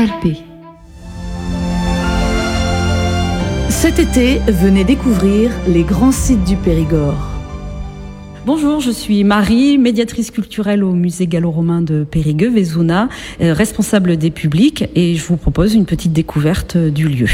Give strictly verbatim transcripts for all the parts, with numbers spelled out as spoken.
L P. Cet été, venez découvrir les grands sites du Périgord. Bonjour, je suis Marie, médiatrice culturelle au musée gallo-romain de Périgueux, Vezuna, responsable des publics, et je vous propose une petite découverte du lieu.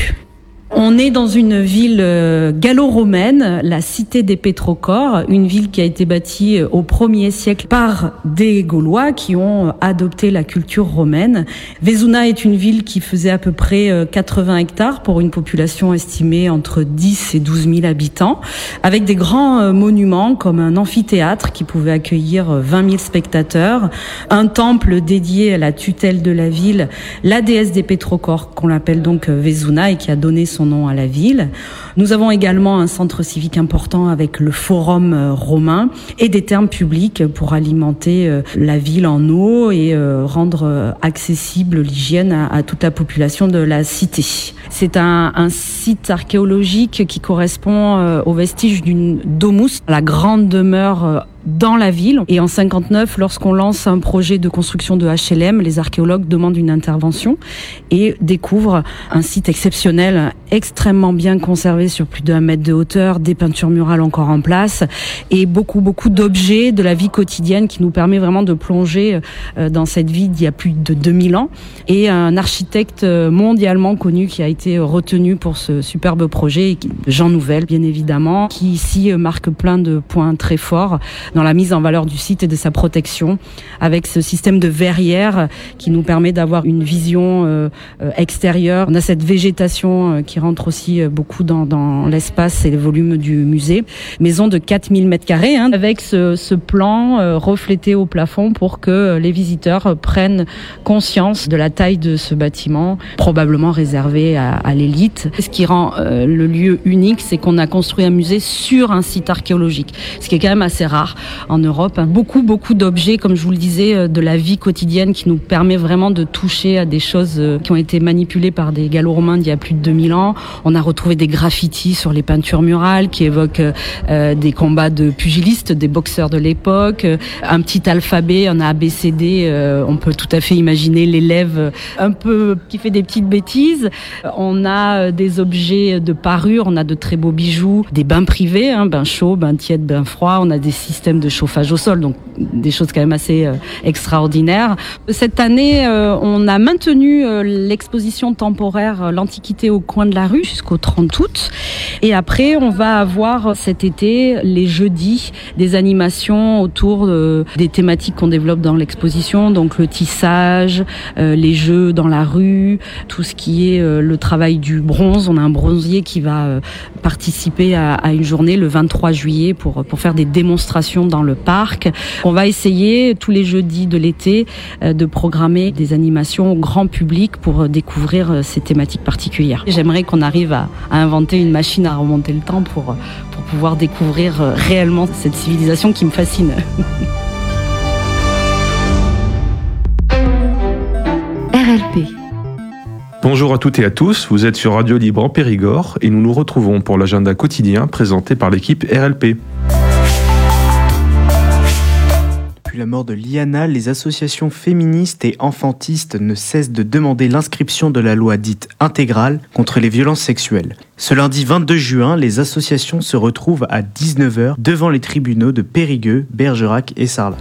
On est dans une ville gallo-romaine, la cité des Pétrocores, une ville qui a été bâtie au premier siècle par des Gaulois qui ont adopté la culture romaine. Vezuna est une ville qui faisait à peu près quatre-vingts hectares pour une population estimée entre dix et douze mille habitants, avec des grands monuments comme un amphithéâtre qui pouvait accueillir vingt mille spectateurs, un temple dédié à la tutelle de la ville, la déesse des Pétrocores qu'on l'appelle donc Vezuna et qui a donné son nom à la ville. Nous avons également un centre civique important avec le forum romain et des thermes publics pour alimenter la ville en eau et rendre accessible l'hygiène à, à toute la population de la cité. C'est un, un site archéologique qui correspond aux vestiges d'une domus, la grande demeure dans la ville. Et en cinquante-neuf, lorsqu'on lance un projet de construction de H L M, les archéologues demandent une intervention et découvrent un site exceptionnel, extrêmement bien conservé sur plus d'un mètre de hauteur, des peintures murales encore en place et beaucoup, beaucoup d'objets de la vie quotidienne qui nous permet vraiment de plonger dans cette vie d'il y a plus de deux mille ans. Et un architecte mondialement connu qui a été retenu pour ce superbe projet, Jean Nouvel, bien évidemment, qui ici marque plein de points très forts dans la mise en valeur du site et de sa protection, avec ce système de verrières qui nous permet d'avoir une vision euh, extérieure. On a cette végétation euh, qui rentre aussi beaucoup dans, dans l'espace et le volume du musée. Maison de quatre mille mètres carrés, hein, avec ce, ce plan euh, reflété au plafond pour que les visiteurs prennent conscience de la taille de ce bâtiment, probablement réservé à, à l'élite. Ce qui rend euh, le lieu unique, c'est qu'on a construit un musée sur un site archéologique, ce qui est quand même assez rare en Europe. Beaucoup, beaucoup d'objets, comme je vous le disais, de la vie quotidienne qui nous permet vraiment de toucher à des choses qui ont été manipulées par des gallo-romains d'il y a plus de deux mille ans. On a retrouvé des graffitis sur les peintures murales qui évoquent euh, des combats de pugilistes, des boxeurs de l'époque, un petit alphabet, un A B C D, euh, on peut tout à fait imaginer l'élève un peu qui fait des petites bêtises. On a des objets de parure, on a de très beaux bijoux, des bains privés, hein, bains chauds, bains tièdes, bains froids, on a des systèmes de chauffage au sol, donc des choses quand même assez euh, extraordinaires. Cette année, euh, on a maintenu euh, l'exposition temporaire euh, L'Antiquité au coin de la rue jusqu'au trente août. Et après, on va avoir cet été, les jeudis, des animations autour euh, des thématiques qu'on développe dans l'exposition, donc le tissage, euh, les jeux dans la rue, tout ce qui est euh, le travail du bronze. On a un bronzier qui va euh, participer à, à une journée le vingt-trois juillet pour, pour faire des démonstrations dans le parc. On va essayer tous les jeudis de l'été euh, de programmer des animations au grand public pour euh, découvrir euh, ces thématiques particulières. J'aimerais qu'on arrive à, à inventer une machine à remonter le temps pour, pour pouvoir découvrir euh, réellement cette civilisation qui me fascine. R L P. Bonjour à toutes et à tous, vous êtes sur Radio Libre en Périgord et nous nous retrouvons pour l'agenda quotidien présenté par l'équipe R L P. Depuis la mort de Liana, les associations féministes et enfantistes ne cessent de demander l'inscription de la loi dite intégrale contre les violences sexuelles. Ce lundi vingt-deux juin, les associations se retrouvent à dix-neuf heures devant les tribunaux de Périgueux, Bergerac et Sarlat.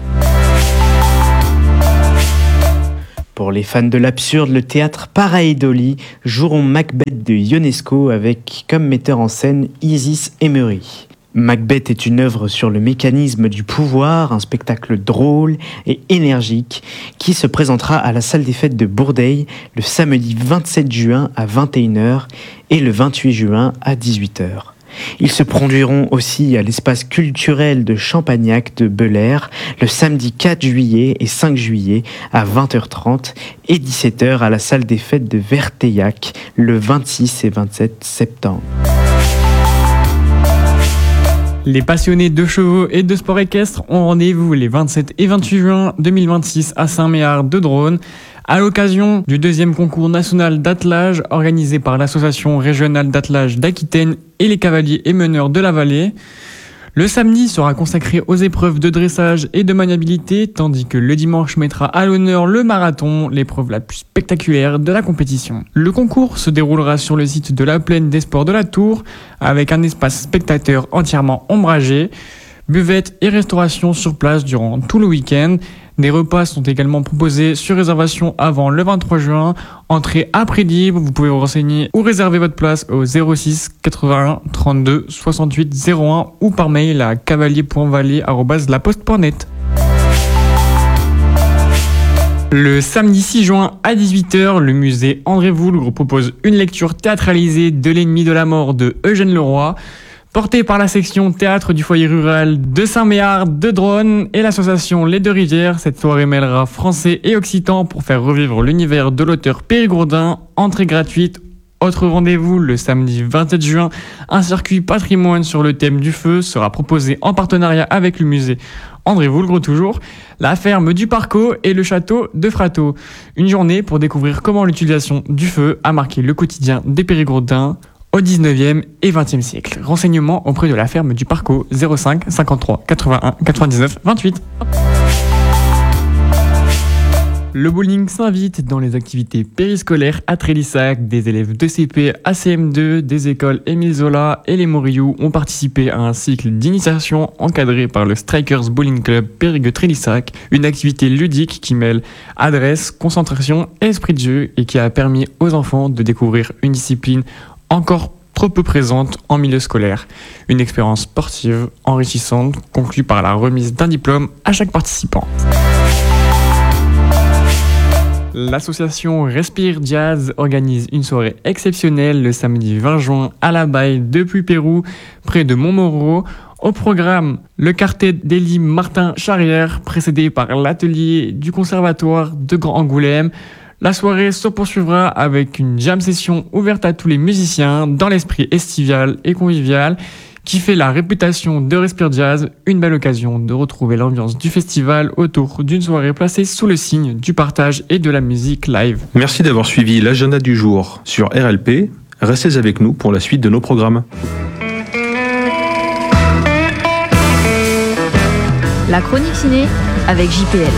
Pour les fans de l'absurde, le théâtre Paraidoli joueront Macbeth de Ionesco avec comme metteur en scène Isis Emery. Macbeth est une œuvre sur le mécanisme du pouvoir, un spectacle drôle et énergique qui se présentera à la salle des fêtes de Bourdeil le samedi vingt-sept juin à vingt et une heures et le vingt-huit juin à dix-huit heures. Ils se produiront aussi à l'espace culturel de Champagnac de Belair le samedi quatre juillet et cinq juillet à vingt heures trente et dix-sept heures à la salle des fêtes de Verteillac le vingt-six et vingt-sept septembre. Les passionnés de chevaux et de sport équestre ont rendez-vous les vingt-sept et vingt-huit juin deux mille vingt-six à Saint-Méard de Drône à l'occasion du deuxième concours national d'attelage organisé par l'association régionale d'attelage d'Aquitaine et les cavaliers et meneurs de la vallée. Le samedi sera consacré aux épreuves de dressage et de maniabilité, tandis que le dimanche mettra à l'honneur le marathon, l'épreuve la plus spectaculaire de la compétition. Le concours se déroulera sur le site de la Plaine des Sports de la Tour, avec un espace spectateur entièrement ombragé, buvette et restauration sur place durant tout le week-end. Des repas sont également proposés sur réservation avant le vingt-trois juin. Entrée à prix libre, vous pouvez vous renseigner ou réserver votre place au zéro six quatre-vingt-un trente-deux soixante-huit zéro un ou par mail à cavalier point valet arobase laposte point net. Le samedi six juin à dix-huit heures, le musée André Voulgre propose une lecture théâtralisée de L'ennemi de la mort de Eugène Leroy. Porté par la section théâtre du foyer rural de Saint-Méard de Dronne et l'association Les Deux Rivières, cette soirée mêlera français et occitan pour faire revivre l'univers de l'auteur périgourdin. Entrée gratuite. Autre rendez-vous, le samedi vingt-sept juin, un circuit patrimoine sur le thème du feu sera proposé en partenariat avec le musée André Voulgre toujours, la ferme du Parco et le château de Frateau. Une journée pour découvrir comment l'utilisation du feu a marqué le quotidien des Périgourdins au dix-neuvième et vingtième siècle. Renseignements auprès de la ferme du Parco zéro cinq cinquante-trois quatre-vingt-un quatre-vingt-dix-neuf vingt-huit. Le bowling s'invite dans les activités périscolaires à Trélissac. Des élèves de C P à C M deux des écoles Émile Zola et les Morillou ont participé à un cycle d'initiation encadré par le Strikers Bowling Club Périgueux-Trélissac, une activité ludique qui mêle adresse, concentration et esprit de jeu et qui a permis aux enfants de découvrir une discipline encore trop peu présente en milieu scolaire. Une expérience sportive enrichissante conclue par la remise d'un diplôme à chaque participant. L'association Respire Jazz organise une soirée exceptionnelle le samedi vingt juin à la Baille de Puypérou, près de Montmoreau. Au programme, le quartet d'Élie Martin Charrière, précédé par l'atelier du Conservatoire de Grand Angoulême. La soirée se poursuivra avec une jam session ouverte à tous les musiciens dans l'esprit estival et convivial qui fait la réputation de Respire Jazz, une belle occasion de retrouver l'ambiance du festival autour d'une soirée placée sous le signe du partage et de la musique live. Merci d'avoir suivi l'agenda du jour sur R L P. Restez avec nous pour la suite de nos programmes. La chronique ciné avec J P L.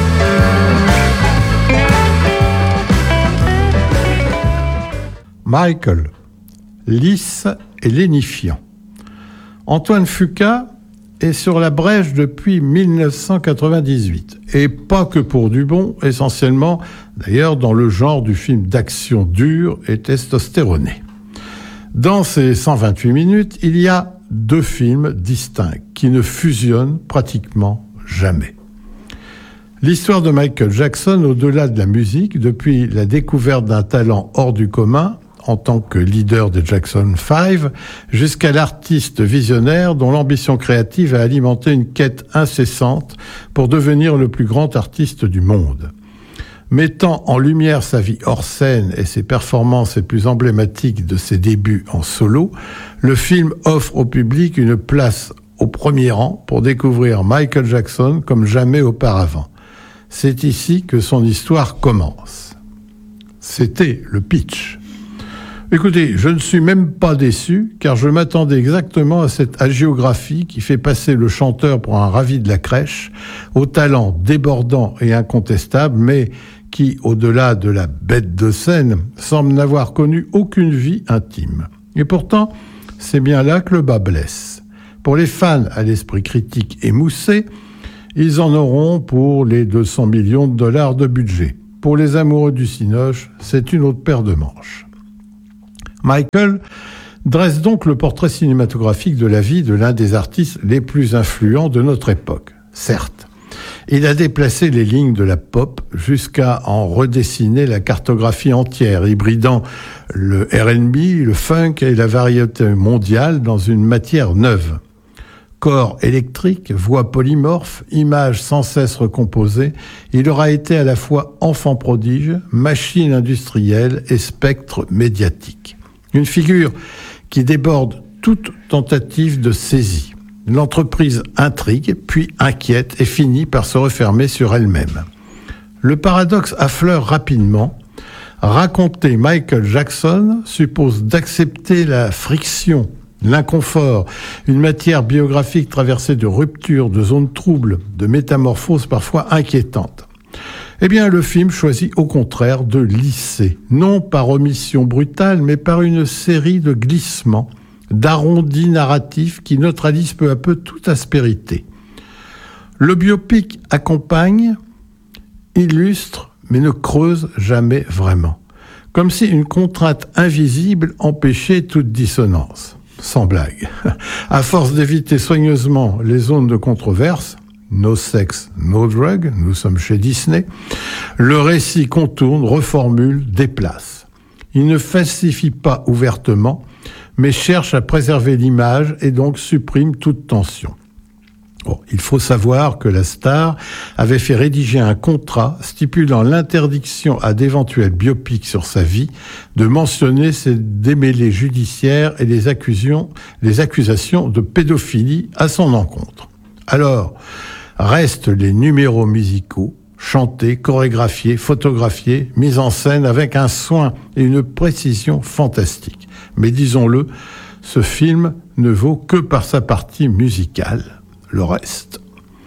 Michael, lisse et lénifiant. Antoine Fuqua est sur la brèche depuis mille neuf cent quatre-vingt-dix-huit. Et pas que pour du bon, essentiellement d'ailleurs dans le genre du film d'action dur et testostéroné. Dans ces cent vingt-huit minutes, il y a deux films distincts qui ne fusionnent pratiquement jamais. L'histoire de Michael Jackson, au-delà de la musique, depuis la découverte d'un talent hors du commun, en tant que leader des Jackson cinq, jusqu'à l'artiste visionnaire dont l'ambition créative a alimenté une quête incessante pour devenir le plus grand artiste du monde. Mettant en lumière sa vie hors scène et ses performances les plus emblématiques de ses débuts en solo, le film offre au public une place au premier rang pour découvrir Michael Jackson comme jamais auparavant. C'est ici que son histoire commence. C'était le pitch. Écoutez, je ne suis même pas déçu, car je m'attendais exactement à cette hagiographie qui fait passer le chanteur pour un ravi de la crèche, au talent débordant et incontestable, mais qui, au-delà de la bête de scène, semble n'avoir connu aucune vie intime. Et pourtant, c'est bien là que le bas blesse. Pour les fans à l'esprit critique émoussé, ils en auront pour les deux cents millions de dollars de budget. Pour les amoureux du cinoche, c'est une autre paire de manches. Michael dresse donc le portrait cinématographique de la vie de l'un des artistes les plus influents de notre époque. Certes, il a déplacé les lignes de la pop jusqu'à en redessiner la cartographie entière, hybridant le R and B, le funk et la variété mondiale dans une matière neuve. Corps électrique, voix polymorphe, images sans cesse recomposées, il aura été à la fois enfant prodige, machine industrielle et spectre médiatique. Une figure qui déborde toute tentative de saisie. L'entreprise intrigue, puis inquiète et finit par se refermer sur elle-même. Le paradoxe affleure rapidement. Raconter Michael Jackson suppose d'accepter la friction L'inconfort, une matière biographique traversée de ruptures, de zones troubles, de métamorphoses parfois inquiétantes. Eh bien, le film choisit au contraire de lisser, non par omission brutale, mais par une série de glissements, d'arrondis narratifs qui neutralisent peu à peu toute aspérité. Le biopic accompagne, illustre, mais ne creuse jamais vraiment. Comme si une contrainte invisible empêchait toute dissonance. Sans blague. À force d'éviter soigneusement les zones de controverse, no sex, no drug, nous sommes chez Disney, le récit contourne, reformule, déplace. Il ne falsifie pas ouvertement, mais cherche à préserver l'image et donc supprime toute tension. Bon, il faut savoir que la star avait fait rédiger un contrat stipulant l'interdiction à d'éventuels biopics sur sa vie de mentionner ses démêlés judiciaires et les accusations, les accusations de pédophilie à son encontre. Alors, restent les numéros musicaux, chantés, chorégraphiés, photographiés, mis en scène avec un soin et une précision fantastiques. Mais disons-le, ce film ne vaut que par sa partie musicale. Le reste.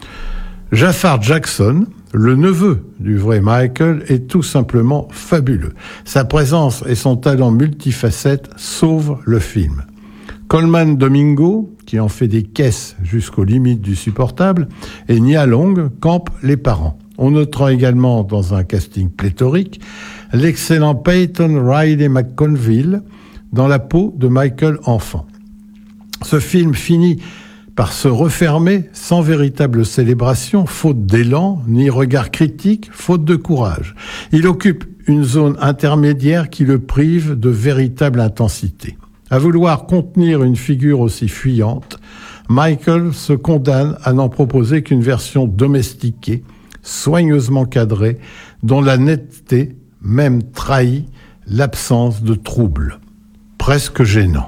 Jafar Jackson, le neveu du vrai Michael, est tout simplement fabuleux. Sa présence et son talent multifacette sauvent le film. Colman Domingo, qui en fait des caisses jusqu'aux limites du supportable, et Nia Long campent les parents. On notera également dans un casting pléthorique l'excellent Peyton Riley McConville dans la peau de Michael enfant. Ce film finit par se refermer sans véritable célébration, faute d'élan, ni regard critique, faute de courage. Il occupe une zone intermédiaire qui le prive de véritable intensité. À vouloir contenir une figure aussi fuyante, Michael se condamne à n'en proposer qu'une version domestiquée, soigneusement cadrée, dont la netteté même trahit l'absence de trouble. Presque gênant.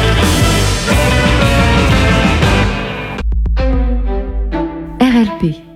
R L P